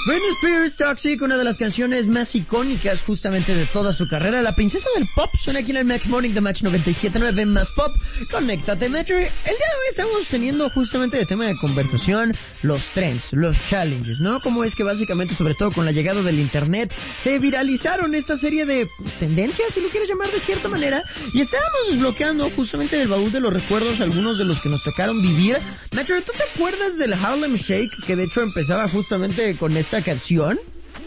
Britney Spears, Toxic, una de las canciones más icónicas justamente de toda su carrera. La princesa del pop suena aquí en el Match Morning de Match 97.9 más pop. Conéctate, Match. El día de hoy estamos teniendo justamente de tema de conversación los trends, los challenges, ¿no? Cómo es que básicamente, sobre todo con la llegada del internet, se viralizaron esta serie de tendencias, si lo quieres llamar de cierta manera. Y estábamos desbloqueando justamente del baúl de los recuerdos algunos de los que nos tocaron vivir. Match, ¿tú te acuerdas del Harlem Shake? Que de hecho empezaba justamente con esta canción.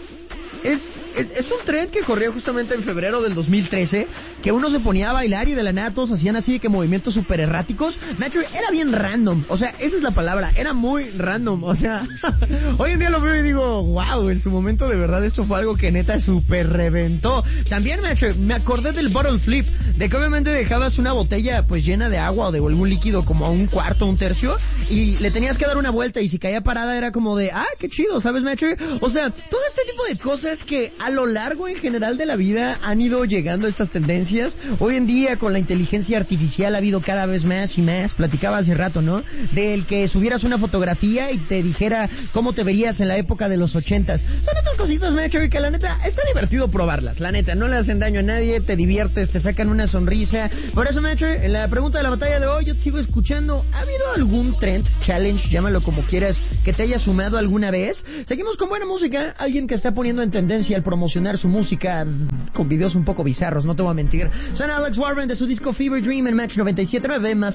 Es un trend que corría justamente en febrero del 2013, que uno se ponía a bailar y de la nada todos hacían así de que movimientos súper erráticos. Nacho, era bien random, o sea, esa es la palabra, era muy random, o sea, hoy en día lo veo y digo, wow, en su momento de verdad esto fue algo que neta súper reventó. También, Nacho, me acordé del bottle flip, de que obviamente dejabas una botella pues llena de agua o de algún líquido como a un cuarto, un tercio, y le tenías que dar una vuelta y si caía parada era como de, qué chido, ¿sabes, Nacho? O sea, todo este tipo de cosas que a lo largo en general de la vida han ido llegando estas tendencias. Hoy en día con la inteligencia artificial ha habido cada vez más y más. Platicaba hace rato, ¿no? Del que subieras una fotografía y te dijera cómo te verías en la época de los 80s. Son estas cositas, Macho, que la neta está divertido probarlas. La neta, no le hacen daño a nadie, te diviertes, te sacan una sonrisa. Por eso, Macho, en la pregunta de la batalla de hoy yo te sigo escuchando. ¿Ha habido algún trend, challenge, llámalo como quieras, que te haya sumado alguna vez? Seguimos con buena música. Alguien que está poniendo en tendencia el promocionar su música con videos un poco bizarros, no te voy a mentir. Suena Alex Warren de su disco Fever Dream en Match 97.9 más